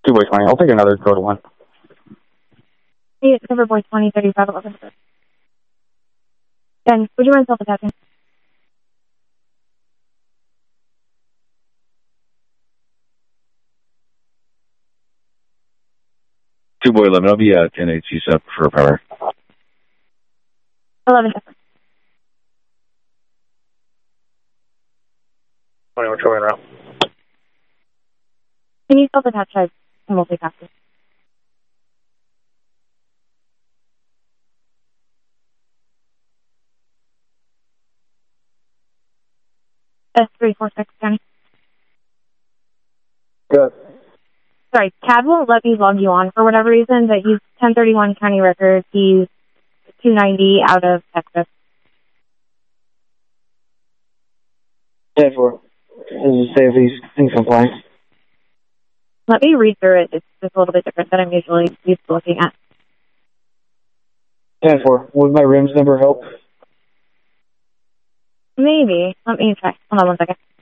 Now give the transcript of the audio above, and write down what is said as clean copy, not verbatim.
2 boy 20. I'll take another code 1. Hey, cover boy 20, 35, 11. Ben, would you mind self-attaching? Two boy 11. I'll be 10-8 CSUP for power. 11. 20, we're showing around. Can you self-attach? I'm multitasking. S346 County. Good. Sorry, CAD won't let me log you on for whatever reason, but he's 1031 county record. He's 290 out of Texas. 10-4. Does it say if he's in compliance? Let me read through it. It's just a little bit different than I'm usually used to looking at. 10-4. Would my rims number help? Maybe. Let me try. Hold on 1 second.